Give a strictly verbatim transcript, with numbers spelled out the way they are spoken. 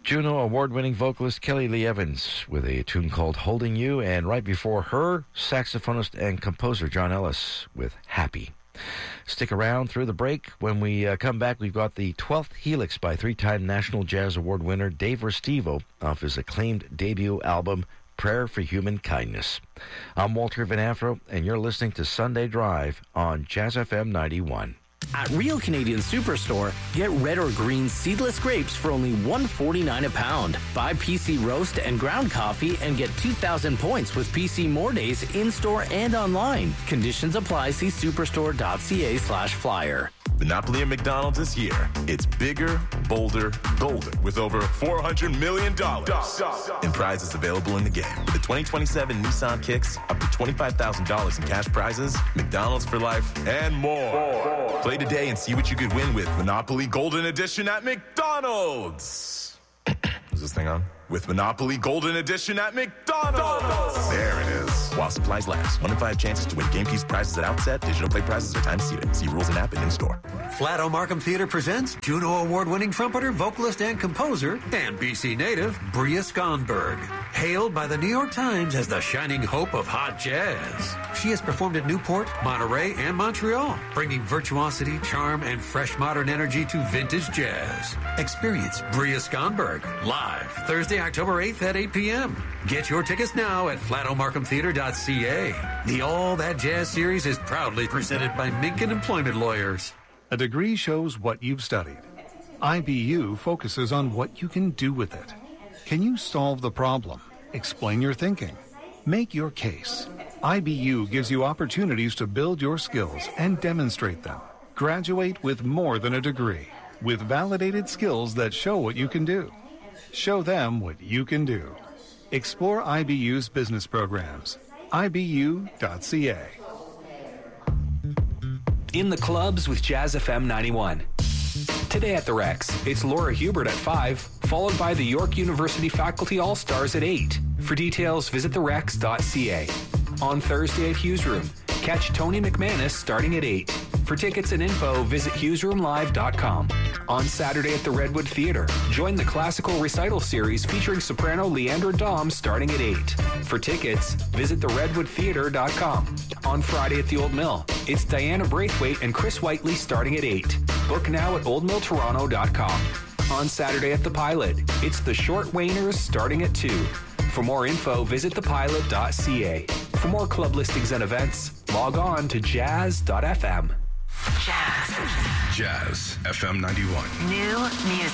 Juno award-winning vocalist Kelly Lee Evans with a tune called Holding You, and right before her, saxophonist and composer John Ellis with Happy. Stick around through the break. When we uh, come back, we've got the twelfth Helix by three-time National Jazz Award winner Dave Restivo off his acclaimed debut album, Prayer for Human Kindness. I'm Walter Van Afro, and you're listening to Sunday Drive on Jazz F M ninety-one. At Real Canadian Superstore, get red or green seedless grapes for only one dollar forty-nine a pound. Buy P C Roast and ground coffee and get two thousand points with P C More Days in-store and online. Conditions apply. See superstore.ca slash flyer. Monopoly at McDonald's this year. It's bigger, bolder, golder with over four hundred million dollars in prizes available in the game. With the twenty twenty-seven Nissan Kicks, up to twenty-five thousand dollars in cash prizes, McDonald's for life, and more. Play today and see what you could win with Monopoly Golden Edition at McDonald's. Is this thing on? With Monopoly Golden Edition at McDonald's. There it is. While supplies last. One in five chances to win game piece prizes at outset. Digital play prizes are time seated. See rules and app and in-store. Flato Markham Theatre presents Juno Award-winning trumpeter, vocalist, and composer, and B C native, Bria Skonberg. Hailed by the New York Times as the shining hope of hot jazz. She has performed at Newport, Monterey, and Montreal, bringing virtuosity, charm, and fresh modern energy to vintage jazz. Experience Bria Skonberg live Thursday, October eighth at eight p.m. Get your tickets now at flato markham theatre dot c a. The All That Jazz series is proudly presented by Minkin Employment Lawyers. A degree shows what you've studied. I B U focuses on what you can do with it. Can you solve the problem? Explain your thinking. Make your case. I B U gives you opportunities to build your skills and demonstrate them. Graduate with more than a degree, with validated skills that show what you can do. Show them what you can do. Explore I B U's business programs. I B U dot c a. In the clubs with Jazz F M ninety-one. Today at the Rex, it's Laura Hubert at five, followed by the York University Faculty All-Stars at eight. For details, visit the rex dot c a. On Thursday at Hughes Room, catch Tony McManus starting at eight. For tickets and info, visit hughes room live dot com. On Saturday at the Redwood Theatre, join the classical recital series featuring soprano Leandra Dom starting at eight. For tickets, visit the redwood theatre dot com. On Friday at the Old Mill, it's Diana Braithwaite and Chris Whiteley starting at eight. Book now at old mill toronto dot com. On Saturday at the Pilot, it's the Short Wainers starting at two. For more info, visit the pilot dot c a. For more club listings and events, log on to jazz dot f m. Jazz. Jazz F M ninety-one. New music.